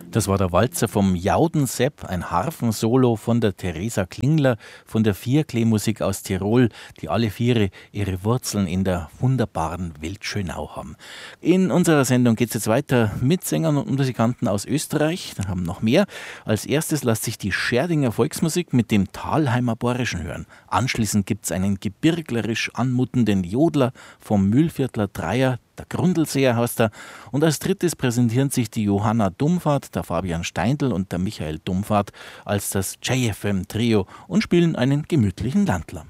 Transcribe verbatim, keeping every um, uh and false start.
Das war der Walzer vom Jaudensepp, ein Harfensolo von der Theresa Klingler von der Vierklee-Musik aus Tirol, die alle vier ihre Wurzeln in der wunderbaren Welt Schönau haben. In unserer Sendung geht es jetzt weiter mit Sängern und Musikanten aus Österreich. Da haben noch mehr. Als erstes lässt sich die Scherdinger Volksmusik mit dem Thalheimer Borischen hören. Anschließend gibt es einen gebirglerisch anmutenden Jodler vom Mühlviertler Dreier, der Grundlseer heißt er. Und als drittes präsentieren sich die Johanna Dumfahrt, der Fabian Steindl und der Michael Dumfahrt als das J F M-Trio und spielen einen gemütlichen Landler.